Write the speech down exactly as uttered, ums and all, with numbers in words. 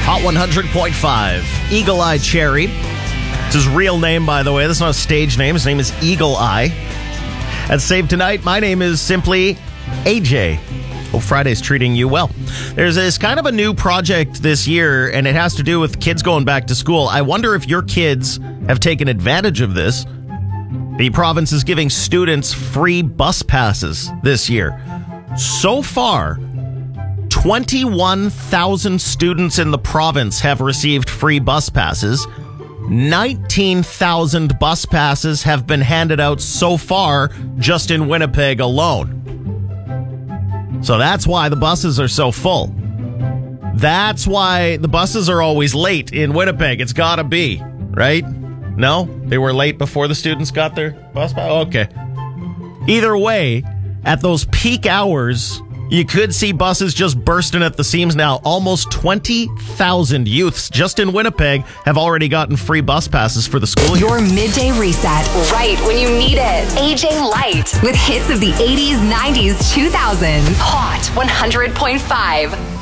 Hot one hundred point five. Eagle Eye Cherry. It's his real name, by the way. This is not a stage name. His name is Eagle Eye. At Save Tonight, my name is simply A J. Hope Friday's treating you well. There's this kind of a new project this year, and it has to do with kids going back to school. I wonder if your kids have taken advantage of this. The province is giving students free bus passes this year. So far, twenty-one thousand students in the province have received free bus passes. nineteen thousand bus passes have been handed out so far just in Winnipeg alone. So that's why the buses are so full. That's why the buses are always late in Winnipeg. It's got to be, right? No? They were late before the students got their bus pass? Okay. Either way, at those peak hours, you could see buses just bursting at the seams now. Almost twenty thousand youths just in Winnipeg have already gotten free bus passes for the school year. Your midday reset, right when you need it. A J Light with hits of the eighties, nineties, two thousands. Hot one hundred point five.